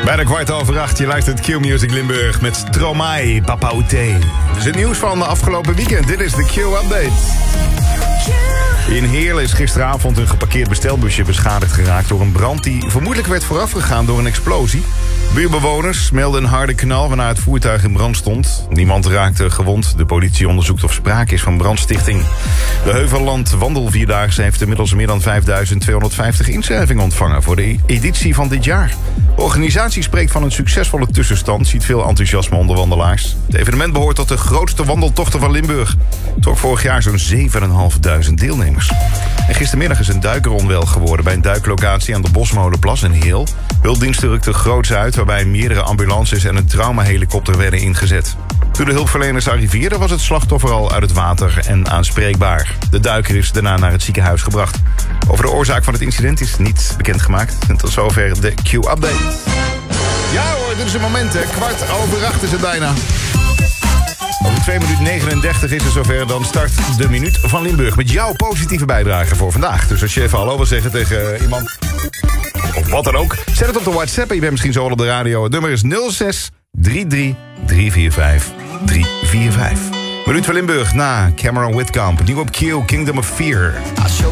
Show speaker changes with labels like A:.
A: Bijna 7:15, je luistert Q-Music Limburg met Stromae, Papa Oute. Dus het nieuws van de afgelopen weekend, dit is de Q-update. In Heerlen is gisteravond een geparkeerd bestelbusje beschadigd geraakt door een brand die vermoedelijk werd voorafgegaan door een explosie. Buurbewoners melden een harde knal waarna het voertuig in brand stond. Niemand raakte gewond. De politie onderzoekt of sprake is van brandstichting. De Heuvelland Wandelvierdaagse heeft inmiddels meer dan 5.250 inschrijvingen ontvangen voor de editie van dit jaar. De organisatie spreekt van een succesvolle tussenstand, ziet veel enthousiasme onder wandelaars. Het evenement behoort tot de grootste wandeltochten van Limburg. Het trok vorig jaar zo'n 7.500 deelnemers. En gistermiddag is een duiker onwel geworden bij een duiklocatie aan de Bosmolenplas in Heel. Hulpdiensten rukten groots uit, waarbij meerdere ambulances en een traumahelikopter werden ingezet. Toen de hulpverleners arriveerden was het slachtoffer al uit het water en aanspreekbaar. De duiker is daarna naar het ziekenhuis gebracht. Over de oorzaak van het incident is niet bekendgemaakt. En tot zover de Q-update. Ja hoor, dit is het moment hè. 7:15 is het bijna. Over 2 minuten 39 is het zover. Dan start de Minuut van Limburg met jouw positieve bijdrage voor vandaag. Dus als je even hallo wil zeggen tegen iemand, of wat dan ook, zet het op de WhatsApp en je bent misschien zo al op de radio. Het nummer is 06 33 345 345. Minuut van Limburg na Cameron Whitkamp. Nieuw op Q, Kingdom of Fear.